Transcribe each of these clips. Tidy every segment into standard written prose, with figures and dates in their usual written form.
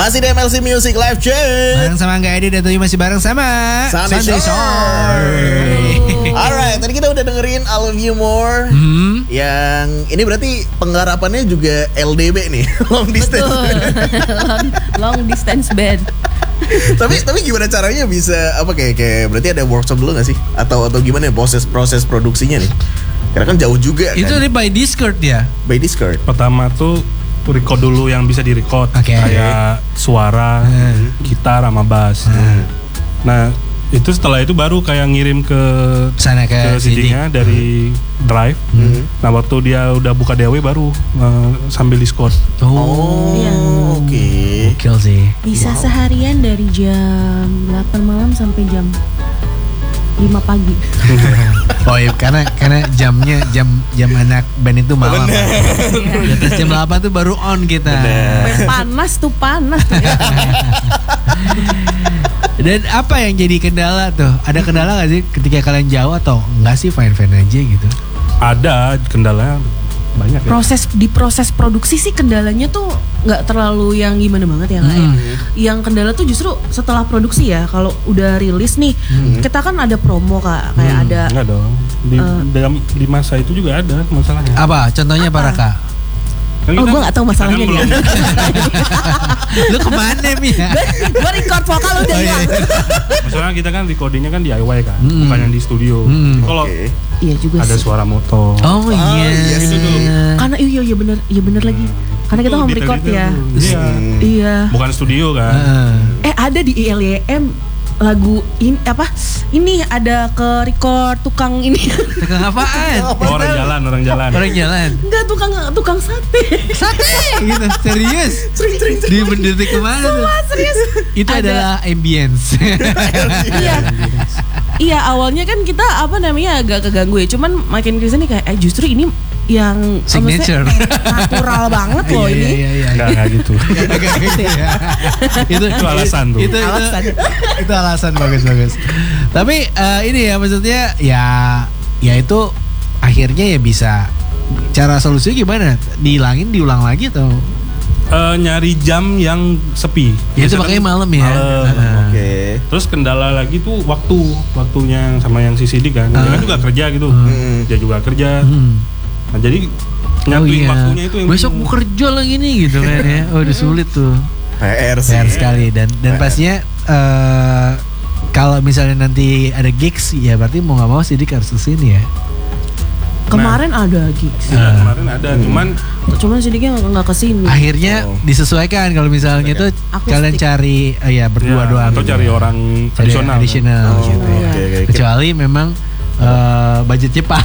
Masih di MLC Music Live Chat. Bareng sama Angga Edi dan Toyo masih bareng sama Sunday Shore. Alright, tadi kita udah dengerin I Love You More. Yang ini berarti penggarapannya juga LDB nih, long distance. long distance band. tapi gimana caranya bisa apa kayak berarti ada workshop dulu nggak sih? Atau gimana ya proses produksinya nih? Karena kan jauh juga. Itu kan? by Discord ya. By Discord. Pertama tuh record dulu yang bisa direcord, kayak suara, gitar sama bass. Nah itu setelah itu baru kayak ngirim ke sana ke CD-nya dari drive. Nah waktu dia udah buka DAW baru sambil Discord. Oke. Gokil sih. Bisa seharian dari jam 8 malam sampai jam 5 pagi. Oh iya, karena jamnya jam anak band itu malam. Di atas jam 8 tuh baru on kita. Panas tuh. Dan apa yang jadi kendala tuh? Ada kendala gak sih ketika kalian jauh atau enggak sih fine-fine aja gitu? Ada kendala banyak ya. Proses produksi sih kendalanya tuh nggak terlalu yang gimana banget ya nggak ya. Yang kendala tuh justru setelah produksi ya. Kalau udah rilis nih, kita kan ada promo kayak ada. Enggak dong. Di masa itu juga ada masalahnya. Apa? Contohnya apa Raka? Kan gue gak tahu masalahnya dia. Lu kemana Mia? Gue record vokal udah hilang. Masalahnya kita kan recordingnya kan DIY kan, bukan yang di studio. Kalau iya juga ada sih. suara motor. Oh iya. Gitu dulu. Karena iya bener lagi. Karena kita home record ya. Iya. Bukan studio kan. Ada di ILYM lagu ini ada ke record tukang ini. Tukang apaan? Orang jalan. Enggak, tukang sate Gitu, serius? Di mendetik kemana tuh? Serius. Itu adalah ambience. Iya, awalnya kan kita agak keganggu ya. Cuman makin kesini kayak justru ini yang signature natural banget loh ini. Iya. Enggak gitu. Itu alasan tuh. Itu alasan bagus. Tapi ini ya maksudnya ya itu akhirnya ya bisa. Cara solusinya gimana? Diulang lagi atau? Nyari jam yang sepi. Ya itu makanya malam ya. Oke. Terus kendala lagi tuh waktunya sama yang CCD kan. Dia kan juga kerja gitu. Dia juga kerja. Nah jadi nyatuin waktunya itu yang besok mau kerja lagi nih gitu kan ya. Oh udah sulit tuh. PR sekali dan pastinya kalau misalnya nanti ada gigs ya berarti mau nggak mau Sidik harus kesini ya. Kemarin ada gigs. Kemarin ada, cuman Sidiknya nggak kesini. Akhirnya disesuaikan kalau misalnya itu kalian cari berdua doang. Atau cari orang additional gitu ya. Kecuali memang budgetnya Pak.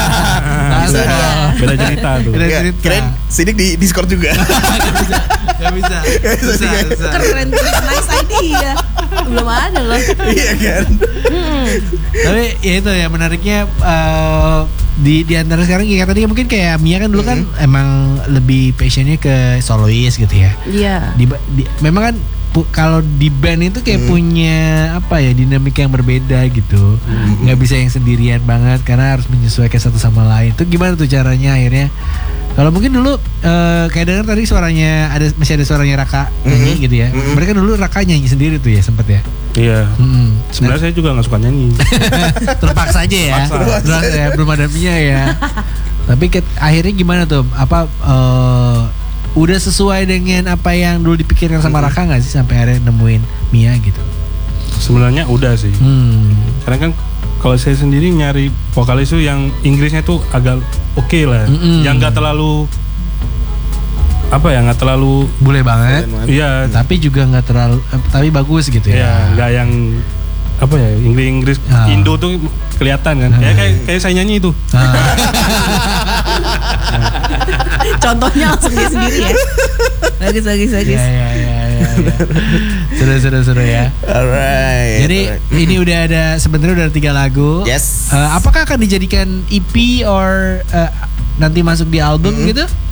Beda cerita tuh. Keren Sidik di Discord juga. Gak bisa. Keren tuh, nice idea. Belum ada loh. Iya kan. Tapi ya itu ya menariknya di antara sekarang kayak tadi mungkin kayak Mia kan dulu kan emang lebih passionnya ke solois gitu ya. Iya. Memang kan kalau di band itu kayak punya dinamika yang berbeda gitu. Nggak bisa yang sendirian banget karena harus menyesuaikan satu sama lain. Itu gimana tuh caranya akhirnya? Kalau mungkin dulu kayak dengar tadi suaranya masih ada suaranya Raka nyanyi gitu ya. Mereka dulu Raka nyanyi sendiri tuh ya sempet ya. Iya. Sebenarnya saya juga nggak suka nyanyi. Terpaksa aja ya. Belum ada Mia ya. Tapi akhirnya gimana tuh? Udah sesuai dengan apa yang dulu dipikirkan sama Raka nggak sih sampai akhirnya nemuin Mia gitu? Sebenarnya udah sih. Karena kan kalau saya sendiri nyari vokalis itu yang Inggrisnya tuh agak oke lah, yang nggak terlalu nggak terlalu bule banget. Iya. Tapi juga nggak terlalu, tapi bagus gitu ya. Iya, nggak yang Inggris Indo tuh kelihatan kan. Kayak saya nyanyi itu. Contohnya langsung dia sendiri ya. Bagus. Iya. Seru ya. Alright. Jadi ini sebenarnya udah 3 lagu. Yes. Apakah akan dijadikan EP or nanti masuk di album gitu?